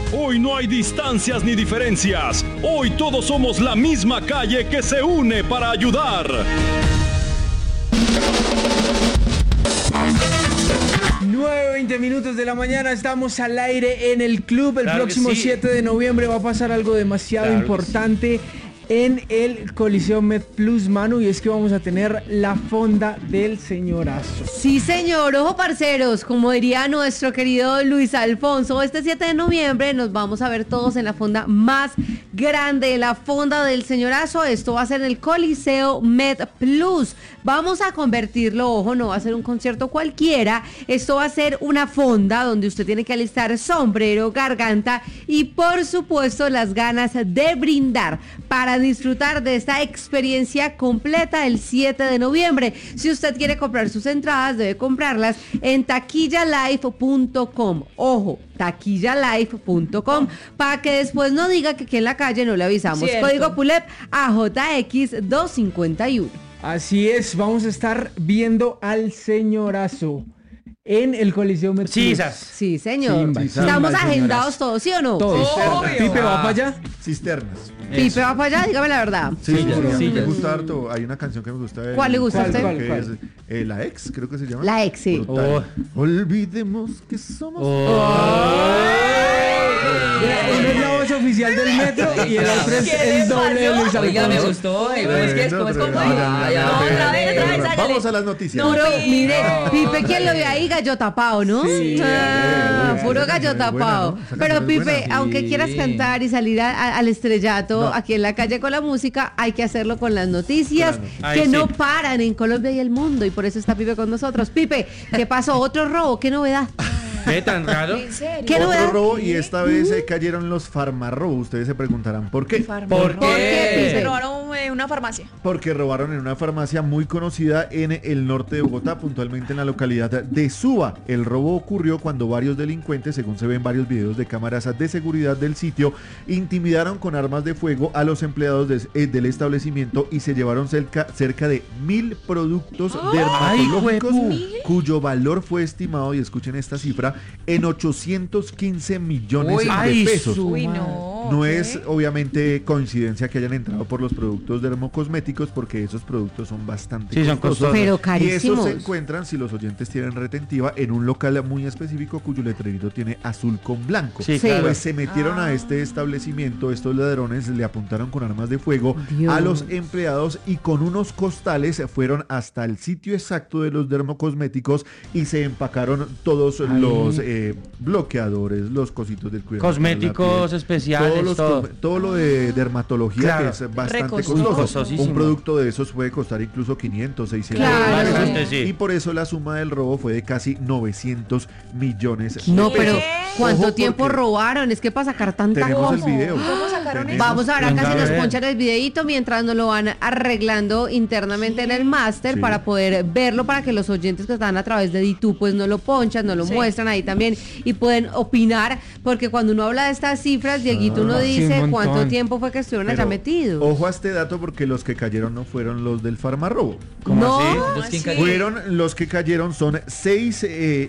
Hoy no hay distancias ni diferencias. Hoy todos somos la misma calle que se une para ayudar. 9:20 minutos de la mañana, estamos al aire en el club. El próximo 7 de noviembre va a pasar algo demasiado importante en el Coliseo MedPlus, Manu, y es que vamos a tener la fonda del señorazo. Sí, señor. Ojo, parceros, como diría nuestro querido Luis Alfonso, este 7 de noviembre nos vamos a ver todos en la fonda más grande, la fonda del señorazo. Esto va a ser en el Coliseo MedPlus. Vamos a convertirlo, ojo, no va a ser un concierto cualquiera. Esto va a ser una fonda donde usted tiene que alistar sombrero, garganta y, por supuesto, las ganas de brindar para disfrutar de esta experiencia completa el 7 de noviembre. Si usted quiere comprar sus entradas, debe comprarlas en taquillalife.com. Ojo, taquillalife.com, para que después no diga que aquí en la calle no le avisamos. Cierto. Código PULEP AJX251. Así es, vamos a estar viendo al señorazo en el Coliseo MedPlus. Sí, señor. Estamos agendados todos, ¿sí o no? Todos. ¿Pipe va para allá? Cisternas. ¿Pipe va para allá? Dígame la verdad. Sí, me gusta harto. Hay una canción que me gusta. ¿Cuál le gusta a usted? ¿Cuál? Es La Ex, creo que se llama. La Ex, sí. Olvidemos que somos. Uno es la voz oficial del metro y el otro es el doble de Luis Alfonso. Oiga, me gustó. Vamos a las noticias. No, mire, Pipe, ¿quién lo ve ahí? Gallo tapado, ¿no? Sí. Puro gallo tapado. Buena, ¿no? Pero Pipe, buena. aunque quieras cantar y salir al estrellato aquí en la calle con la música, hay que hacerlo con las noticias que no paran en Colombia y el mundo. Y por eso está Pipe con nosotros. Pipe, ¿qué pasó? ¿Otro robo? ¿Qué novedad? ¿Qué tan raro? ¿En serio? ¿Qué Otro novedad? robo, y esta vez cayeron los farmarrobos. Ustedes se preguntarán ¿por qué? ¿Por qué, qué? Se robaron una farmacia. Porque robaron en una farmacia muy conocida en el norte de Bogotá, puntualmente en la localidad de Suba. El robo ocurrió cuando varios delincuentes, según se ve en varios videos de cámaras de seguridad del sitio, intimidaron con armas de fuego a los empleados del establecimiento y se llevaron cerca de 1.000 productos dermatológicos, cuyo valor fue estimado, y escuchen esta cifra, en 815 millones de pesos. No es obviamente coincidencia que hayan entrado por los productos dermocosméticos, porque esos productos son bastante costosos. Pero Y carísimos. esos se encuentran, si los oyentes tienen retentiva, en un local muy específico cuyo letrerito tiene azul con blanco. Sí, claro. Pues se metieron a este establecimiento, estos ladrones le apuntaron con armas de fuego Dios. a los empleados y con unos costales fueron hasta el sitio exacto de los dermocosméticos y se empacaron todos los bloqueadores, los cositos del cuidado. Cosméticos especiales, todo lo de dermatología, Claro. que es bastante Recostoso. costoso. Costosísimo. Un producto de esos puede costar incluso 500, 600 Claro. pesos. Bastante, sí. Y por eso la suma del robo fue de casi 900 millones de No, pero pesos. ¿cuánto Ojo, tiempo porque robaron? Es que para sacar tanta tenemos el cosa. video. ¿Cómo sacaron eso? Vamos a ver acá Venga, si a nos ver. ponchan el videito mientras nos lo van arreglando internamente en el máster Sí. para poder verlo, para que los oyentes que están a través de DITU pues no lo ponchan, no lo muestran ahí también y pueden opinar, porque cuando uno habla de estas cifras, Dieguito, uno sí, dice un montón. cuánto tiempo fue que estuvieron allá Pero metidos. ojo a este dato, porque los que cayeron no fueron los del farmarrobo. ¿Cómo No. así? ¿Cómo así? Fueron los que cayeron, son 6,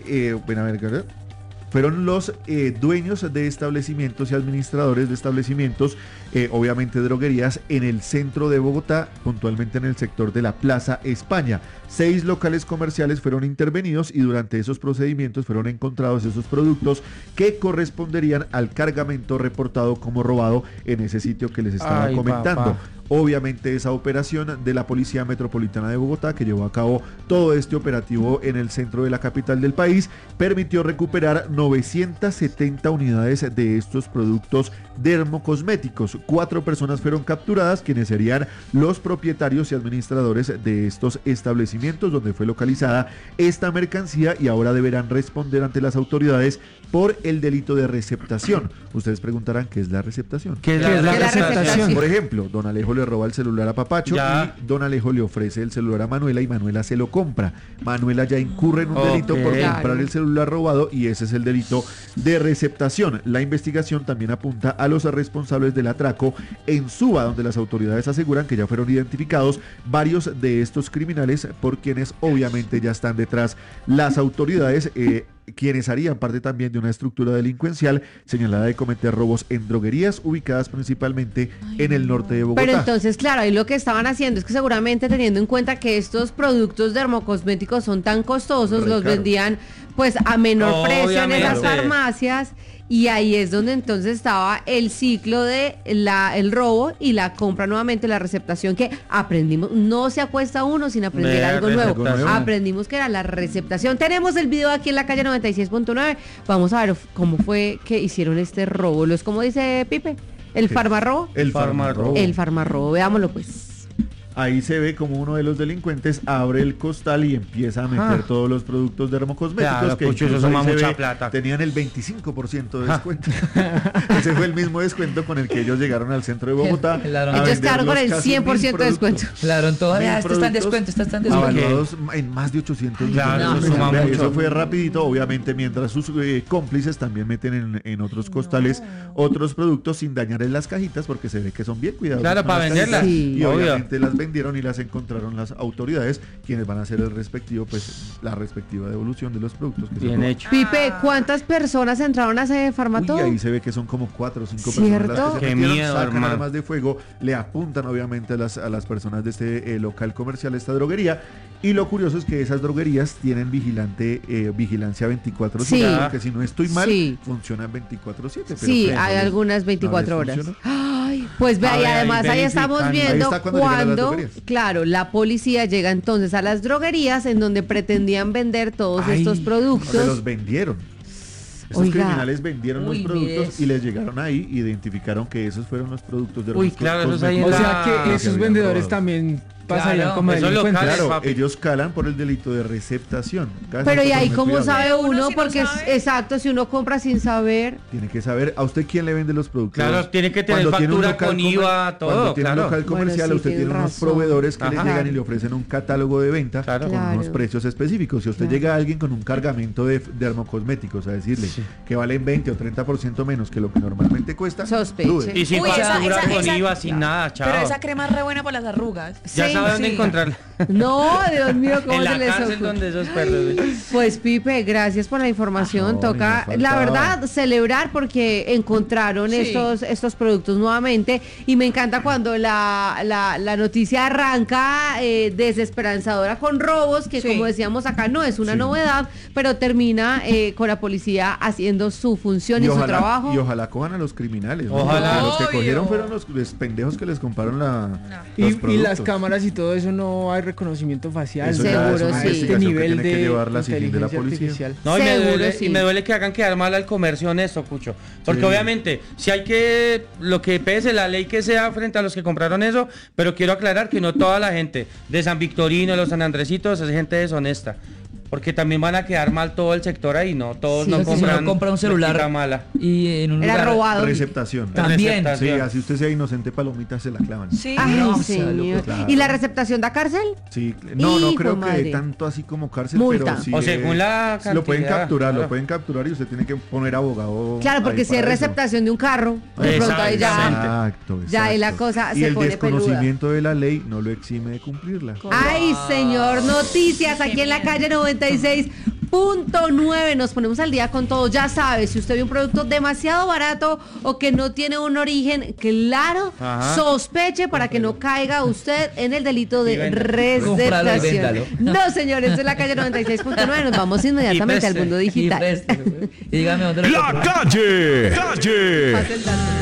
fueron los dueños de establecimientos y administradores de establecimientos, obviamente droguerías, en el centro de Bogotá, puntualmente en el sector de la Plaza España. 6 locales comerciales fueron intervenidos y durante esos procedimientos fueron encontrados esos productos que corresponderían al cargamento reportado como robado en ese sitio que les estaba Ay, comentando. papá. Obviamente esa operación de la Policía Metropolitana de Bogotá, que llevó a cabo todo este operativo en el centro de la capital del país, permitió recuperar 970 unidades de estos productos dermocosméticos. 4 personas fueron capturadas, quienes serían los propietarios y administradores de estos establecimientos donde fue localizada esta mercancía, y ahora deberán responder ante las autoridades por el delito de receptación. Ustedes preguntarán ¿qué es la receptación? ¿Qué es ¿Qué es la ¿Qué es la receptación? Por ejemplo, don Alejo le roba el celular a Papacho Ya. y don Alejo le ofrece el celular a Manuela y Manuela se lo compra. Manuela ya incurre en un delito por Ok. comprar el celular robado, y ese es el delito de receptación. La investigación también apunta a los responsables del atraco en Suba, donde las autoridades aseguran que ya fueron identificados varios de estos criminales, por quienes obviamente ya están detrás las autoridades. quienes harían parte también de una estructura delincuencial señalada de cometer robos en droguerías ubicadas principalmente en el norte de Bogotá. Pero entonces, claro, ahí lo que estaban haciendo es que seguramente teniendo en cuenta que estos productos dermocosméticos son tan costosos, los vendían pues a menor precio en esas farmacias, y ahí es donde entonces estaba el ciclo de el robo y la compra nuevamente, la receptación, que aprendimos. No se acuesta uno sin aprender algo nuevo. Aprendimos que era la receptación. Tenemos el video aquí en la calle 96.9. Vamos a ver cómo fue que hicieron este robo. ¿Es como dice Pipe? ¿El farmarrobo? El farmarrobo. El farmarrobo. Veámoslo pues. Ahí se ve como uno de los delincuentes abre el costal y empieza a meter todos los productos dermocosméticos, claro, que eso suma mucha plata. Tenían el 25% de descuento. Ese fue el mismo descuento con el que ellos llegaron al centro de Bogotá. Ellos quedaron con el 100% de descuento. Claro, todavía esto está en descuento, avalados en más de 800 millones. Eso fue rapidito, obviamente, mientras sus cómplices también meten en otros costales otros productos sin dañar en las cajitas, porque se ve que son bien cuidados. Claro, para venderlas. Y obviamente las vendieron y las encontraron las autoridades, quienes van a hacer el respectivo, pues la respectiva devolución de los productos que bien hecho. Pipe, ¿cuántas personas entraron a ese farmato? Uy, ahí se ve que son como 4 o 5 personas las que se metieron, miedo, sacan hermano. armas de fuego, le apuntan obviamente a las personas de este local comercial, esta droguería, y lo curioso es que esas droguerías tienen vigilancia 24/7, sí, porque si no estoy mal, funcionan 24/7. Sí, hay algunas 24 horas. Ay, pues ve, y además ahí estamos viendo cuando, claro, la policía llega entonces a las droguerías en donde pretendían vender todos estos productos. Se los vendieron. Estos criminales vendieron los productos y les llegaron ahí, identificaron que esos fueron los productos de los claro, o sea que esos vendedores también pasarían como delincuentes. Claro, ellos calan por el delito de receptación. Pero y ahí cómo sabe uno, porque exacto, si uno compra sin saber. Tiene que saber, ¿a usted quién le vende los productos? Claro, tiene que tener factura con IVA, todo. Cuando tiene un local comercial, usted tiene unos proveedores que le llegan y le ofrecen un catálogo de venta con unos precios específicos. Si usted llega a alguien con un cargamento de dermocosméticos a decirle que valen 20 o 30% menos que lo que normalmente cuesta, sospeche. Y sin factura con IVA, sin nada, chao. Pero esa crema es re buena para las arrugas. Ya sabe dónde encontrarla. No, Dios mío, ¿cómo se les ocurre? En la cárcel donde esos perros. Pues Pipe, gracias por la información. Toca, la verdad, celebrar porque encontraron estos productos nuevamente, y me encanta cuando la noticia arranca desesperanzadora con robos, que como decíamos acá no es una novedad, pero termina con la policía haciendo su función y su trabajo. Y ojalá cojan a los criminales. Ojalá. Los que cogieron fueron los pendejos que les compraron los productos. Y las cámaras y todo eso, no hay reconocimiento facial. Seguro, sí. Este nivel que de llevar la de la policía. Artificial. No, y me duele que hagan quedar mal al comercio en esto, Cucho. Porque obviamente, si hay que, lo que pese, la ley que sea frente a los que compraron eso, pero quiero aclarar que no toda la gente de San Victorino, de los San Andresitos, es gente deshonesta. Porque también van a quedar mal todo el sector ahí, ¿no? Todos no compran. Si uno compra un celular mala. Y en un era lugar robado. Receptación. También. Sí, así usted sea inocente, palomitas se la clavan. Sí. Ay, No, señor. claro. ¿Y la receptación da cárcel? Sí, no creo madre. que tanto así como cárcel, Multa. pero sí. O según la cantidad. Lo pueden capturar, claro. lo pueden capturar y usted tiene que poner abogado. Claro, porque si es receptación de un carro, de pronto ahí ya. Exacto. Ya ahí la cosa y se el pone desconocimiento de la ley no lo exime de cumplirla. Ay, señor, noticias aquí en la calle 96.9. Nos ponemos al día con todo. Ya sabe, si usted ve un producto demasiado barato o que no tiene un origen claro, sospeche para que no caiga usted en el delito de receptación. No, señores, es la calle 96.9. Nos vamos inmediatamente al mundo digital. Y dígame dónde La calle.